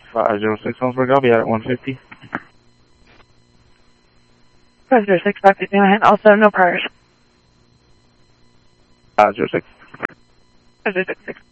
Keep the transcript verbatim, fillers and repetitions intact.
five zero six Holmesburg, I'll be out at one fifty. five zero six, five fifty-nine, also no priors. five zero six. five zero six, six.